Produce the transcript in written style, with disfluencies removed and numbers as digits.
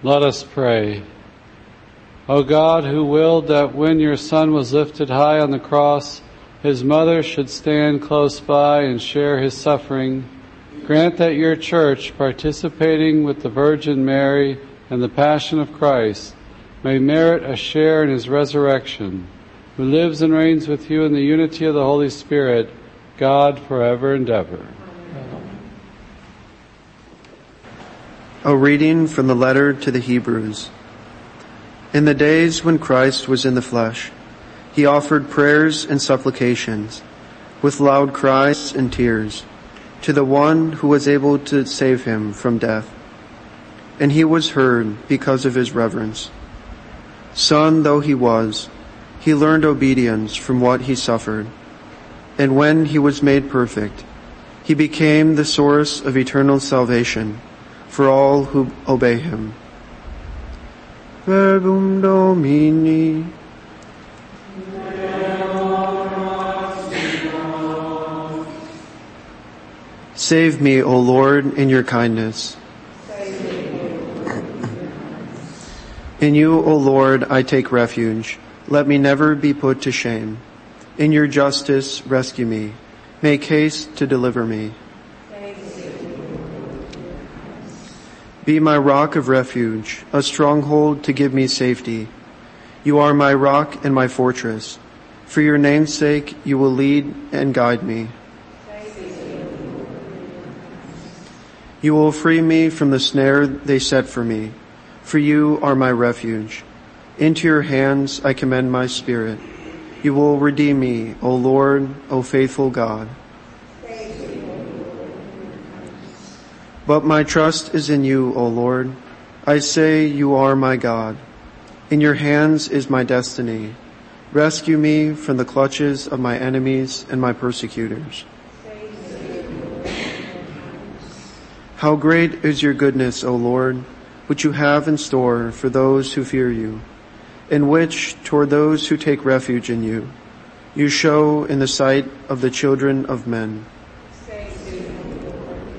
Let us pray. O God, who willed that when your Son was lifted high on the cross, his mother should stand close by and share his suffering, grant that your Church, participating with the Virgin Mary and the Passion of Christ, may merit a share in his resurrection, who lives and reigns with you in the unity of the Holy Spirit, God, forever and ever. A reading from the letter to the Hebrews. In the days when Christ was in the flesh, he offered prayers and supplications, with loud cries and tears, to the one who was able to save him from death. And he was heard because of his reverence. Son though he was, he learned obedience from what he suffered. And when he was made perfect, he became the source of eternal salvation for all who obey him. Verbum Domini. Save me, O Lord, in your kindness. In you, O Lord, I take refuge. Let me never be put to shame. In your justice, rescue me. Make haste to deliver me. Be my rock of refuge, a stronghold to give me safety. You are my rock and my fortress. For your name's sake, you will lead and guide me. You will free me from the snare they set for me, for you are my refuge. Into your hands I commend my spirit. You will redeem me, O Lord, O faithful God. But my trust is in you, O Lord. I say you are my God. In your hands is my destiny. Rescue me from the clutches of my enemies and my persecutors. How great is your goodness, O Lord, which you have in store for those who fear you, and which, toward those who take refuge in you, you show in the sight of the children of men.